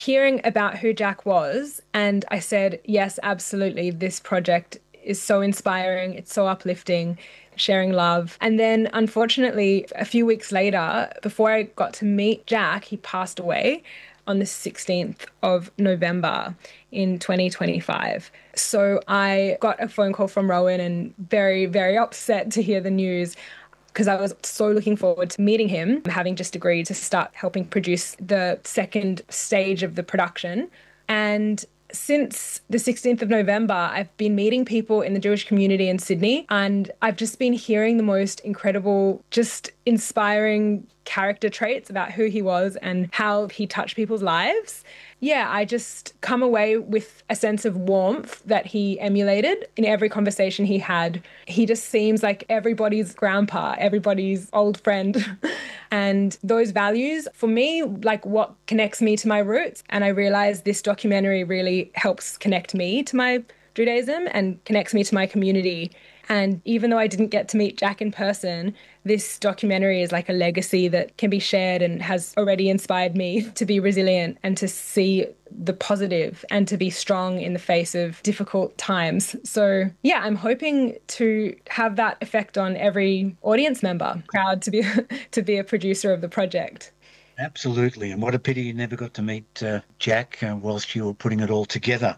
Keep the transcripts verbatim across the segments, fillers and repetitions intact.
hearing about who Jack was, and I said, yes, absolutely. This project is so inspiring. It's so uplifting, sharing love. And then, unfortunately, a few weeks later, before I got to meet Jack, he passed away on the sixteenth of November in twenty twenty-five. So I got a phone call from Rowan and very, very upset to hear the news because I was so looking forward to meeting him, having just agreed to start helping produce the second stage of the production. And since the sixteenth of November, I've been meeting people in the Jewish community in Sydney, and I've just been hearing the most incredible, just inspiring character traits about who he was and how he touched people's lives. Yeah, I just come away with a sense of warmth that he emulated in every conversation he had. He just seems like everybody's grandpa, everybody's old friend. And those values, for me, like what connects me to my roots. And I realized this documentary really helps connect me to my Judaism and connects me to my community. And even though I didn't get to meet Jack in person, this documentary is like a legacy that can be shared and has already inspired me to be resilient and to see the positive and to be strong in the face of difficult times. So yeah, I'm hoping to have that effect on every audience member. Proud to be to be a producer of the project. Absolutely. And what a pity you never got to meet uh, Jack uh, whilst you were putting it all together.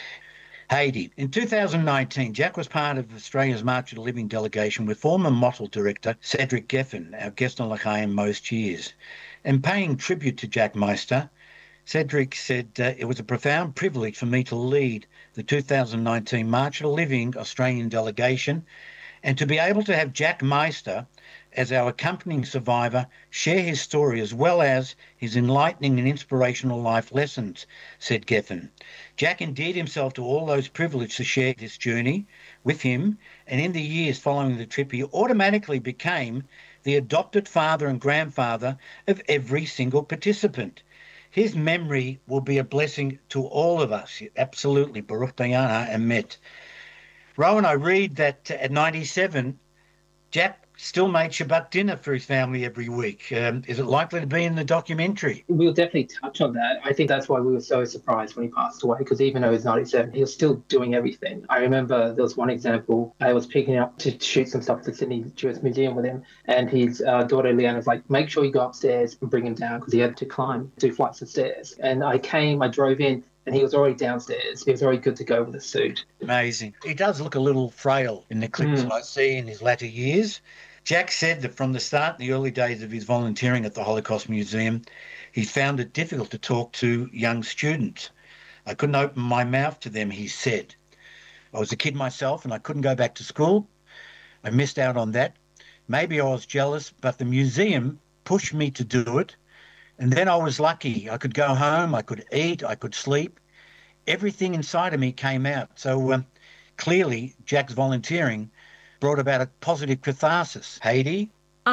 Heidi. In two thousand nineteen, Jack was part of Australia's March of the Living delegation with former Mottle director Cedric Geffen, our guest on L'Chaim most years. And paying tribute to Jack Meister, Cedric said, uh, it was a profound privilege for me to lead the two thousand nineteen March of the Living Australian delegation and to be able to have Jack Meister as our accompanying survivor share his story as well as his enlightening and inspirational life lessons, said Geffen. Jack endeared himself to all those privileged to share this journey with him, and in the years following the trip, he automatically became the adopted father and grandfather of every single participant. His memory will be a blessing to all of us. Absolutely. Baruch Dayana and Met. Rowan, I read that at ninety-seven, Jack still made Shabbat dinner for his family every week. Um, is it likely to be in the documentary? We'll definitely touch on that. I think that's why we were so surprised when he passed away, because even though he's ninety-seven, he was still doing everything. I remember there was one example, I was picking up to shoot some stuff at the Sydney Jewish Museum with him, and his uh, daughter Leanne was like, make sure you go upstairs and bring him down, because he had to climb two flights of stairs. And I came, I drove in, and he was already downstairs. He was already good to go with a suit. Amazing. He does look a little frail in the clips Mm. that I see in his latter years. Jack said that from the start, in the early days of his volunteering at the Holocaust Museum, he found it difficult to talk to young students. I couldn't open my mouth to them, he said. I was a kid myself and I couldn't go back to school. I missed out on that. Maybe I was jealous, but the museum pushed me to do it. And then I was lucky. I could go home, I could eat, I could sleep. Everything inside of me came out. So um, clearly, Jack's volunteering brought about a positive catharsis. Heidi?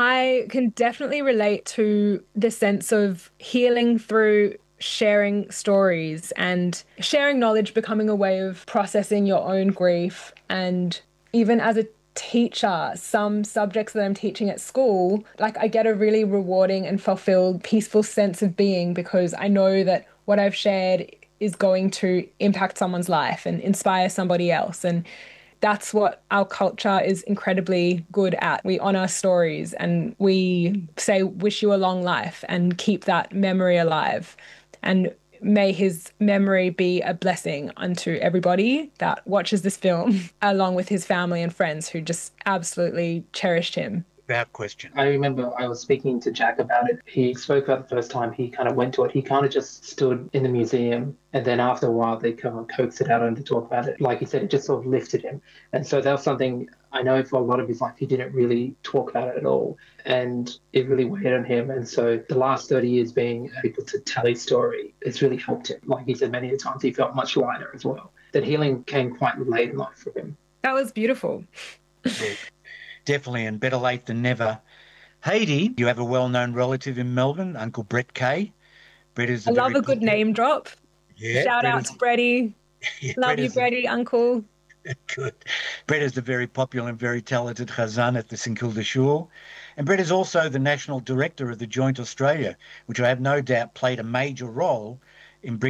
I can definitely relate to the sense of healing through sharing stories and sharing knowledge, becoming a way of processing your own grief. And even as a teacher, some subjects that I'm teaching at school, like I get a really rewarding and fulfilled, peaceful sense of being because I know that what I've shared is going to impact someone's life and inspire somebody else. And that's what our culture is incredibly good at. We honor stories and we say, wish you a long life and keep that memory alive. And may his memory be a blessing unto everybody that watches this film, along with his family and friends who just absolutely cherished him. Without question. I remember I was speaking to Jack about it. He spoke about the first time he kind of went to it. He kind of just stood in the museum, and then after a while they kind of coaxed it out and to talk about it. Like he said, it just sort of lifted him. And so that was something I know for a lot of his life he didn't really talk about it at all, and it really weighed on him. And so the last thirty years being able to tell his story, it's really helped him. Like he said, many times he felt much lighter as well. That healing came quite late in life for him. That was beautiful. Yeah. Definitely, and better late than never. Heidi, you have a well-known relative in Melbourne, Uncle Brett Kay. Brett is. I love a good name drop. Yeah, Shout Brett out is, to Bretty. yeah, Love Brett you, is, Bretty, Uncle. Good. Brett is the very popular and very talented Chazan at the St Kilda Shul. And Brett is also the National Director of the Joint Australia, which I have no doubt played a major role in